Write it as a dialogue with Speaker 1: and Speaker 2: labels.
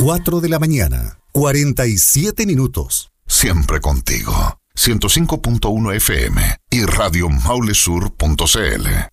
Speaker 1: 4 de la mañana, 47 minutos.
Speaker 2: Siempre contigo. 105.1 FM y radiomaulesur.cl.